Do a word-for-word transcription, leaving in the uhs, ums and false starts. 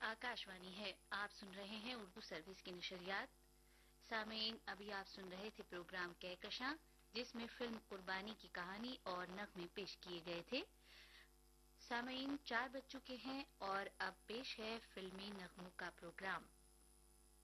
आकाशवाणी है। आप सुन रहे हैं उर्दू सर्विस की नशरियात। सामीन, अभी आप सुन रहे थे प्रोग्राम कहकशां, जिसमें फिल्म कुर्बानी की कहानी और नगमे पेश किए गए थे। सामीन, चार बज चुके हैं और अब पेश है फिल्मी नगमों का प्रोग्राम।